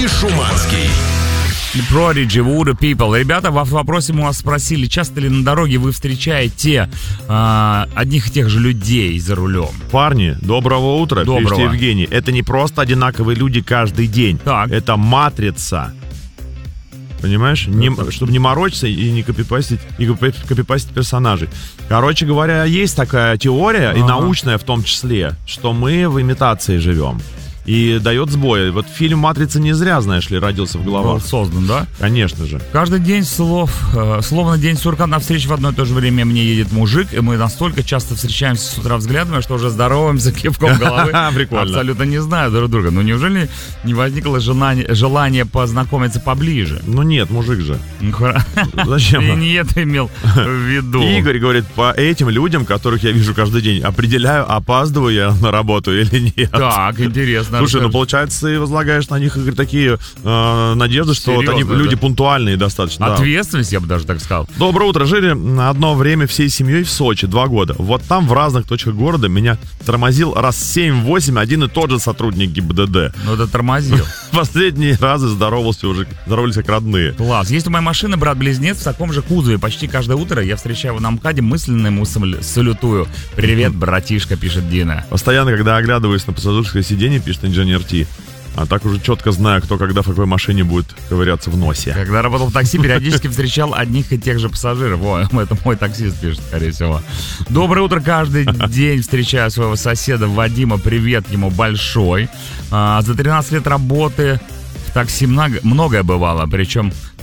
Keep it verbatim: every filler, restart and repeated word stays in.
и Шуманский. Prodigy, Voodoo People. Ребята, в вопросе мы вас спросили, часто ли на дороге вы встречаете э, одних и тех же людей за рулем? Парни, доброго утра, Доброго. пишет Евгений. Это не просто одинаковые люди каждый день. Так. Это матрица. Понимаешь? Не, чтобы не морочиться и не копипастить, и копи- копипастить персонажей. Короче говоря, есть такая теория, ага. и научная в том числе, что мы в имитации живем. И дает сбой. Вот фильм «Матрица» не зря, знаешь ли, родился в головах. Был создан, да? Конечно же. Каждый день слов, э, словно день сурка, навстречу в одно и то же время мне едет мужик, и мы настолько часто встречаемся с утра взглядами, что уже здороваемся кивком головы. Прикольно. Абсолютно не знаю друг друга. Ну неужели не возникло желание, желание познакомиться поближе? Ну нет, мужик же. Ты Зачем? не это имел в виду. Игорь говорит, по этим людям, которых я вижу каждый день, определяю, опаздываю я на работу или нет. Так, интересно. Слушай, ну получается, ты возлагаешь на них, Игорь, такие э, надежды, что вот они Серьезно, люди да? пунктуальные достаточно. да. Ответственность, я бы даже так сказал. Доброе утро. Жили на одно время всей семьей в Сочи, два года. Вот там в разных точках города меня тормозил раз семь-восемь один и тот же сотрудник ГИБДД. Ну это тормозил. Последние разы здоровался уже, здоровались как родные. Класс. Есть у моей машины брат-близнец в таком же кузове. Почти каждое утро я встречаю его на МКАДе, мысленно ему салю- салютую. Привет, братишка, пишет Дина. Постоянно, когда оглядываюсь на пассажирское сиденье, пишет инженер Ти, а так уже четко знаю, кто когда в какой машине будет ковыряться в носе. Когда работал в такси, периодически встречал одних и тех же пассажиров. О, это мой таксист пишет, скорее всего. Доброе утро. Каждый день встречаю своего соседа Вадима. Привет ему большой. А, за тринадцать лет работы в такси много, многое бывало. Причем